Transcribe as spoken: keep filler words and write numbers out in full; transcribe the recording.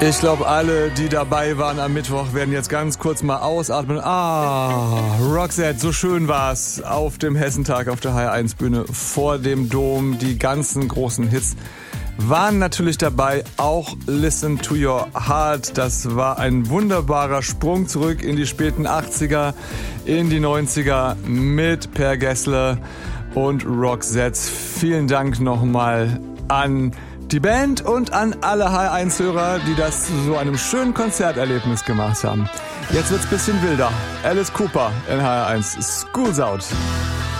Ich glaube, alle, die dabei waren am Mittwoch, werden jetzt ganz kurz mal ausatmen. Ah, Roxette, so schön war's auf dem Hessentag auf der H R eins Bühne vor dem Dom. Die ganzen großen Hits waren natürlich dabei, auch Listen to Your Heart. Das war ein wunderbarer Sprung zurück in die späten achtziger, in die neunziger mit Per Gessle und Roxette. Vielen Dank nochmal an die Band und an alle H R eins Hörer, die das zu so einem schönen Konzerterlebnis gemacht haben. Jetzt wird's ein bisschen wilder. Alice Cooper in H R eins. School's Out.